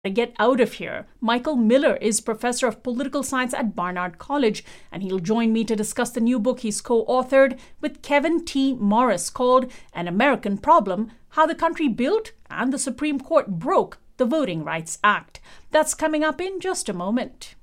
To get out of here, Michael Miller is professor of political science at Barnard College, and he'll join me to discuss the new book he's co-authored with Kevin T. Morris called An American Problem: How the Country Built and the Supreme Court Broke the Voting Rights Act. That's coming up in just a moment.